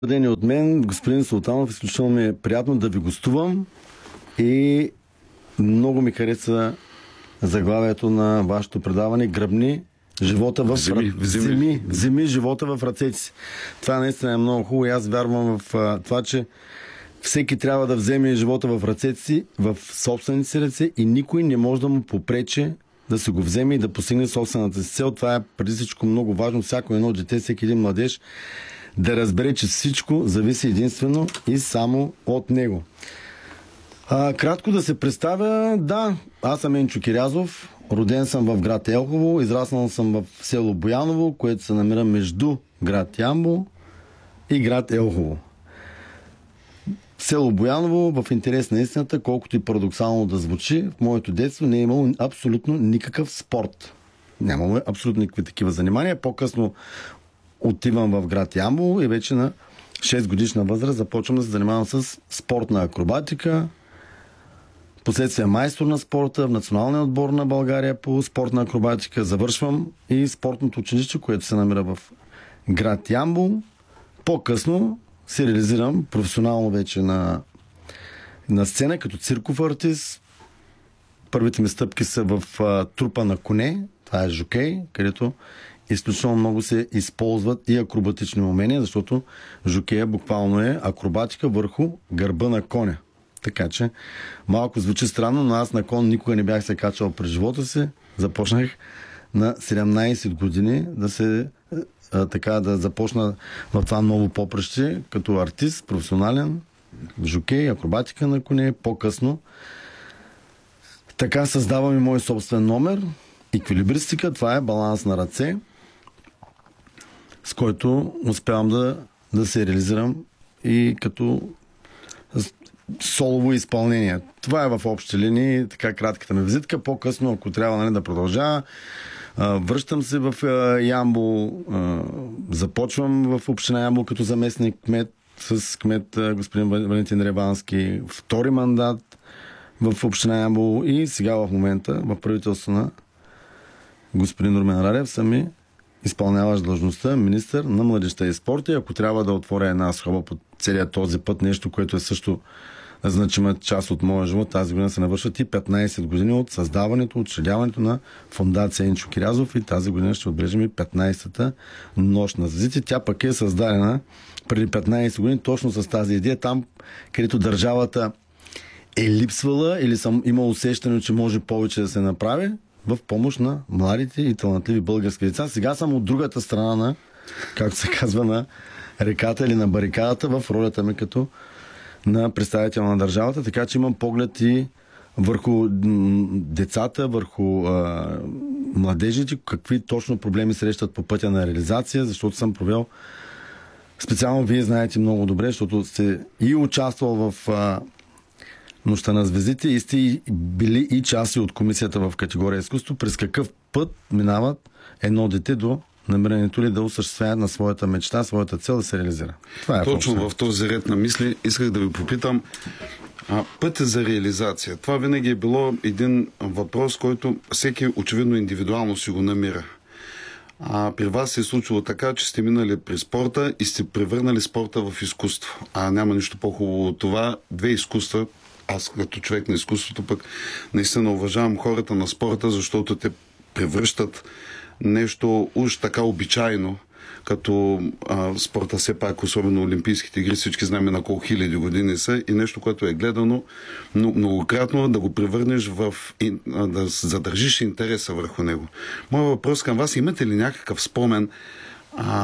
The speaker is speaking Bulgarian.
Ден от мен, господин Султанов, изключително ми е приятно да ви гостувам и много ми хареса заглавието на вашето предаване "Гръбни живота вземи живота в ръцете си". Това наистина е много хубаво и аз вярвам в това, че всеки трябва да вземе живота в ръцете си, в собствените си ръце и никой не може да му попречи да се го вземе и да постигне собствената си цел. Това е преди всичко много важно. Всяко едно дете, всеки един младеж да разбере, че всичко зависи единствено и само от него. Кратко да се представя, да, аз съм Енчо Кирязов, роден съм в град Елхово, израснал съм в село Бояново, което се намира между град Ямбол и град Елхово. Село Бояново, в интерес на истината, колкото и парадоксално да звучи, в моето детство не е имало абсолютно никакъв спорт. Нямаме абсолютно никакви такива занимания. По-късно отивам в град Ямбол и вече на 6 годишна възраст започвам да се занимавам с спортна акробатика. Последствие майстор на спорта в националния отбор на България по спортна акробатика. Завършвам и спортното училище, което се намира в град Ямбол. По-късно се реализирам професионално вече на сцена като цирков артист. Първите ми стъпки са в трупа на коне. Това е жокей, където изключително много се използват и акробатични умения, защото жокея буквално е акробатика върху гърба на коня. Така че малко звучи странно, но аз на кон никога не бях се качвал през живота си. Започнах на 17 години да започна в това ново поприще като артист, професионален, жокей, акробатика на коне. По-късно така създавам и мой собствен номер. Еквилибристика, това е баланс на ръце, с който успявам да се реализирам и като солово изпълнение. Това е в общи линии така кратката ми визитка. По-късно, ако трябва да продължа, връщам се в Ямбол, започвам в община Ямбол като заместник кмет с кмет господин Валентин Ревански, втори мандат в община Ямбол и сега в момента в правителство на господин Румен Радев съм и изпълняващ длъжността министър на младежта и спорта. И ако трябва да отворя една скоба по целия този път, нещо, което е също значима част от моя живот, тази година се навършват и 15 години от създаването, учредяването на фондация Енчо Кирязов и тази година ще отбележим и 15-та нощ на звездите. Тя пък е създадена преди 15 години точно с тази идея, там където държавата е липсвала или съм имал усещане, че може повече да се направи в помощ на младите и талантливи български деца. Сега съм от другата страна на, както се казва, на реката или на барикадата в ролята ми като на представител на държавата, така че имам поглед и върху децата, върху младежите, какви точно проблеми срещат по пътя на реализация, защото съм провел специално, вие знаете много добре, защото сте и участвал в Нощта на звездите и сте били и части от комисията в категория изкуство. През какъв път минават едно дете до намерението ли да осъществява на своята мечта, своята цел да се реализира? Това е точно в този ред на мисли исках да ви попитам пътя за реализация. Това винаги е било един въпрос, който всеки очевидно индивидуално си го намира. При вас се е случило така, че сте минали при спорта и сте превърнали спорта в изкуство. Няма нищо по-хубаво от това. Две изкуства. Аз като човек на изкуството пък наистина уважавам хората на спорта, защото те превръщат нещо уж така обичайно, като спорта все пак, особено Олимпийските игри, всички знаем на колко хиляди години са и нещо, което е гледано многократно, да го превърнеш да задържиш интереса върху него. Моят въпрос към вас, имате ли някакъв спомен